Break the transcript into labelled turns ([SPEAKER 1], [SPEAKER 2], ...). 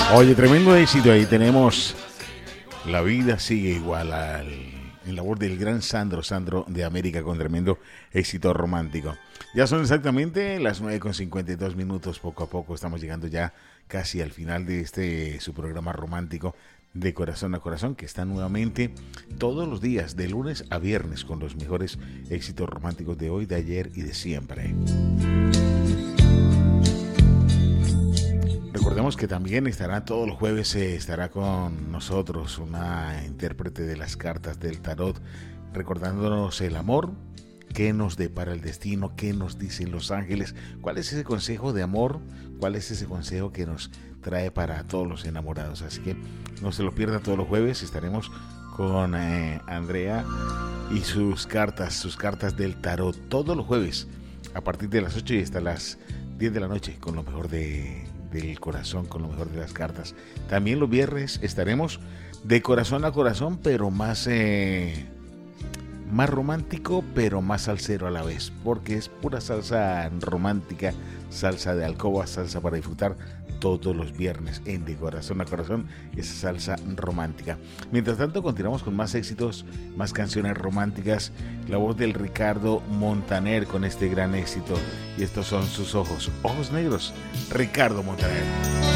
[SPEAKER 1] Oye, tremendo éxito. Ahí tenemos La vida sigue igual en la voz del gran Sandro de América, con tremendo éxito romántico. Ya son exactamente las 9:52 Poco a poco estamos llegando ya casi al final de su programa romántico de Corazón a Corazón, que está nuevamente todos los días de lunes a viernes con los mejores éxitos románticos de hoy, de ayer y de siempre. Recordemos que también estará todos los jueves, estará con nosotros una intérprete de las cartas del tarot, recordándonos el amor, qué nos depara el destino, qué nos dicen los ángeles, cuál es ese consejo de amor, cuál es ese consejo que nos trae para todos los enamorados. Así que no se lo pierda, todos los jueves estaremos con Andrea y sus cartas del tarot, todos los jueves a partir de las 8 y hasta las 10 de la noche, con lo mejor del corazón, con lo mejor de las cartas. También los viernes estaremos de corazón a corazón, pero más romántico, pero más salsero a la vez, porque es pura salsa romántica, salsa de alcoba, salsa para disfrutar todos los viernes en De Corazón a Corazón, esa salsa romántica. Mientras tanto, continuamos con más éxitos, más canciones románticas. La voz del Ricardo Montaner con este gran éxito, y estos son sus ojos negros, Ricardo Montaner.